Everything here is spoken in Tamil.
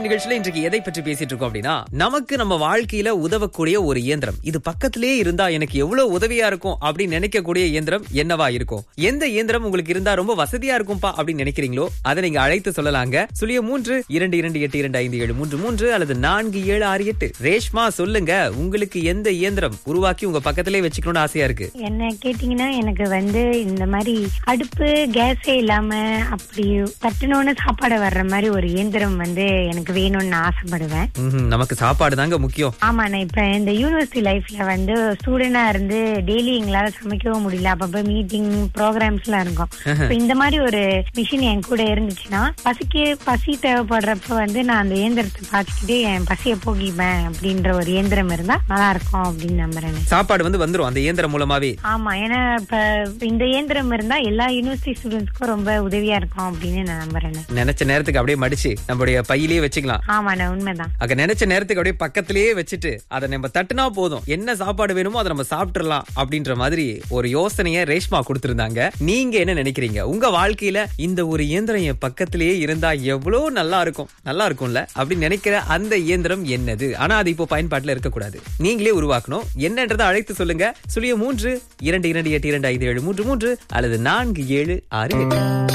நிகழ்ச்சியில இன்றைக்கு எதை பற்றி பேசிட்டு இருக்கோம் அப்படின்னா, நமக்கு நம்ம வாழ்க்கையில உதவக்கூடிய ஒரு இயந்திரம், இது பக்கத்திலேயே இருந்தா எனக்கு எவ்வளவு உதவியா இருக்கும் அப்படின்னு நினைக்கக்கூடிய இயந்திரம் என்னவா இருக்கும்? எந்த இயந்திரம் உங்களுக்கு இருந்தா ரொம்ப வசதியா இருக்கும்பா அப்படின்னு நினைக்கிறீங்களோ அதை நீங்க அழைத்து சொல்லலாங்க. 0322822573 அல்லது 4768. ரேஷ்மா சொல்லுங்க, உங்களுக்கு எந்த இயந்திரம் உருவாக்கி உங்க பக்கத்திலே வச்சுக்கணும்னு ஆசையா இருக்கு? என்ன கேட்டீங்கன்னா, எனக்கு இந்த மாதிரி அடுப்பு கேஸே இல்லாம அப்படி தட்டணும்னு சாப்பாடு வர்ற மாதிரி ஒரு இயந்திரம் எனக்கு வேணும்னு நான் ஆசைப்படுவேன். நமக்கு சாப்பாடு தாங்க முக்கியம். ஆமா, நான் இப்ப இந்த யூனிவர்சிட்டி லைஃப்ல ஸ்டூடெண்டா இருந்து டெய்லி எங்களால சமைக்கவும் முடியல. அப்பப்ப மீட்டிங் ப்ரோக்ராம்ஸ் எல்லாம் இருக்கும். இந்த மாதிரி ஒரு மிஷின் என் கூட இருந்துச்சுன்னா, பசி தேவைப்படுறப்ப நான் அந்த இயந்திரத்தை பார்த்துக்கிட்டே என் பசியை போகிப்பேன் அப்படின்ற ஒரு இயந்திரம் இருந்தா நல்லா இருக்கும் அப்படின்னு நம்புறேன். சாப்பாடு வந்துரும் அந்த இயந்திரம் மூலமாவே. ஆமா, ஏன்னா இப்ப இந்த இயந்திரம் இருந்தா எல்லா யூனிவர்சிட்டி ஸ்டூடெண்ட்ஸ்க்கும் ரொம்ப உதவியா இருக்கும் அப்படின்னு நான் நம்புறேன். நினைச்ச நேரத்துக்கு அப்படியே மடிச்சு நம்மளுடைய பையிலேயே வச்சுக்கலாம். ஆமா, நான் உண்மைதான். அங்க நினைச்ச நேரத்துக்கு அப்படியே பக்கத்திலேயே வச்சுட்டு அதை நம்ம தட்டுனா போதும், என்ன சாப்பாடு வேணுமோ அதை நம்ம சாப்பிட்டுறலாம் அப்படின்ற மாதிரி ஒரு யோசனையை ரேஷ்மா கொடுத்திருந்தாங்க. நீங்க என்ன நினைக்கிறீங்க? உங்க வாழ்க்கையில இந்த ஒரு இயந்திரம் என் பக்கத்திலேயே இருந்தா எவ்வளவு நல்லா இருக்கும்ல அப்படின்னு நினைக்கிற அந்த இயந்திரம் என்னது? ஆனா அது இப்போ பயன்பாட்டுல இருக்கக்கூடாது, நீங்களே உருவாக்கணும். என்னன்றதை அழைத்து சொல்லுங்க. 0322822573 அல்லது 4768.